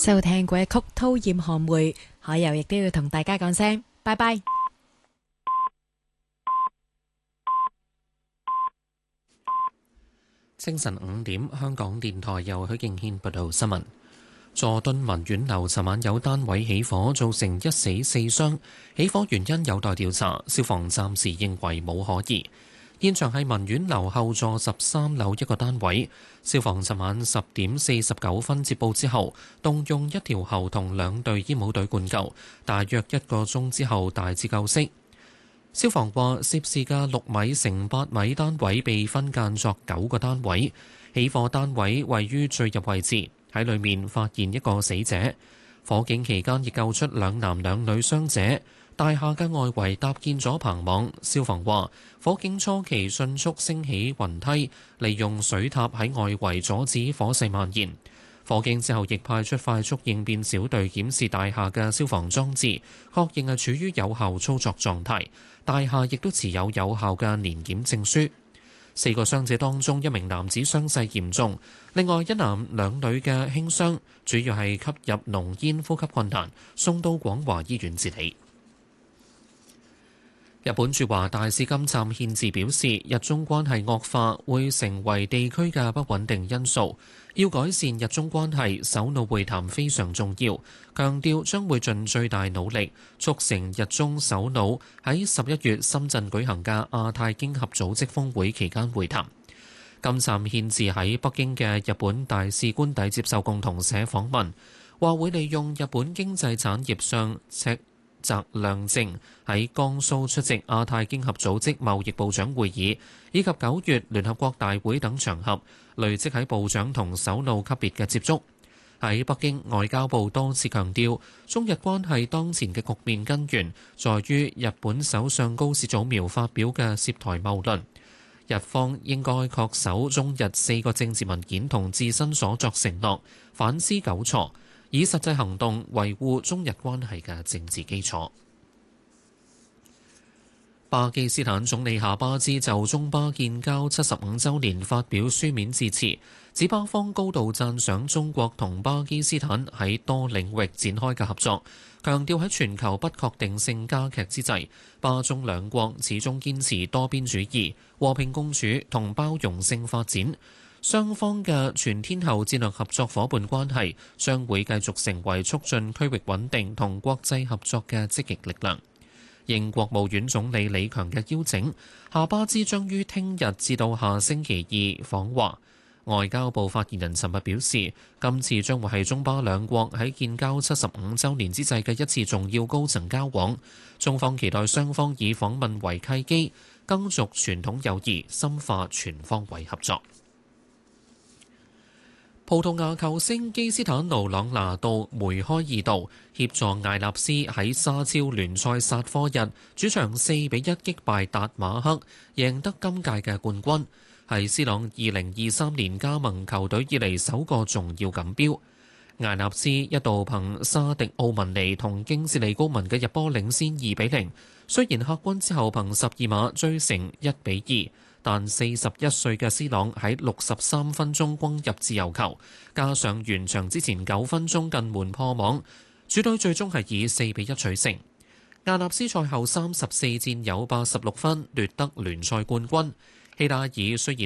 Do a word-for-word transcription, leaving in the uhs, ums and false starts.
收聽過一曲《討厭韓梅》，海遊亦都要同大家講聲拜拜。 清晨五點，香港電台由許敬軒報道新聞。佐敦文苑樓尋晚有單位起火，造成一死四傷，起火原因有待調查，消防暫時認為冇可疑。現場係文苑樓後座十三樓一個單位，消防尋晚十點四十九分接報之後，動用一條喉同兩隊煙霧隊灌救，大約一個鐘之後大致救熄。消防話，涉事嘅六米乘八米單位被分間作九個單位，起火單位位於最入位置，喺裏面發現一個死者。火警期間亦救出兩男兩女傷者。大廈嘅外圍搭建咗棚網，消防話火警初期迅速升起雲梯，利用水塔喺外圍阻止火勢蔓延。火警之後亦派出快速應變小隊檢視大廈嘅消防裝置，確認係處於有效操作狀態。大廈亦都持有有效嘅年檢證書。四個傷者當中，一名男子傷勢嚴重，另外一男兩女嘅輕傷，主要係吸入濃煙，呼吸困難，送到廣華醫院治理。日本駐華大使金站憲治表示，日中關係惡化會成為地區嘅不穩定因素，要改善日中關係，首腦會談非常重要，強調將會盡最大努力促成日中首腦喺十一月深圳舉行嘅亞太經合組織峰會期間會談。金站憲治喺北京嘅日本大使官邸接受共同社訪問，話會利用日本經濟產業上赤澤亮正喺江蘇出席亞太經合組織貿易部長會議，以及九月聯合國大會等場合，累積喺部長同首腦級別嘅接觸。喺北京，外交部多次強調，中日關係當前嘅局面根源，在於日本首相高市早苗發表嘅涉台謬論。日方應該恪守中日四個政治文件同自身所作承諾，反思糾錯，以實際行動維護中日關係嘅政治基礎。巴基斯坦總理夏巴茲就中巴建交七十五週年發表書面致辭，指巴方高度讚賞中國同巴基斯坦喺多領域展開嘅合作，強調喺全球不確定性加劇之際，巴中兩國始終堅持多邊主義、和平共處同包容性發展。雙方嘅全天候戰略合作伙伴關係將會繼續成為促進區域穩定同國際合作嘅積極力量。應國務院總理李強嘅邀請，夏巴茲將於聽日至到下星期二訪華。外交部發言人尋日表示，今次將會係中巴兩國喺建交七十五週年之際嘅一次重要高層交往。中方期待雙方以訪問為契機，更續傳統友誼，深化全方位合作。葡萄牙球星基斯坦奴朗拿度梅開二度，協助艾納斯喺沙超聯賽煞科日主場四比一擊敗達馬克，贏得今屆嘅冠軍，係斯朗二零二三年加盟球隊以嚟首個重要錦標。艾納斯一度憑沙迪奧文尼同京士利高文嘅入波領先二比零，雖然客軍之後憑十二碼追成一比二。但四十一歲嘅斯朗喺六十三分鐘攻入自由球，加上完場之前九分鐘近門破網，主隊最終係以四比一取勝。亞納斯賽後三十四戰有八十六分，奪得聯賽冠軍。希拉爾雖然